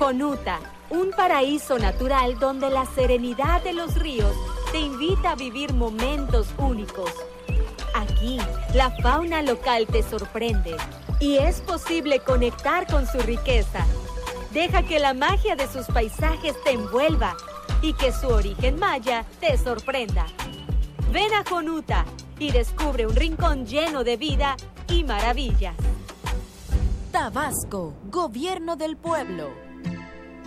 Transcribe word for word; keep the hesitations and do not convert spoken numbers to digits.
Jonuta, un paraíso natural donde la serenidad de los ríos te invita a vivir momentos únicos. Aquí, la fauna local te sorprende y es posible conectar con su riqueza. Deja que la magia de sus paisajes te envuelva y que su origen maya te sorprenda. Ven a Jonuta y descubre un rincón lleno de vida y maravillas. Tabasco, Gobierno del Pueblo.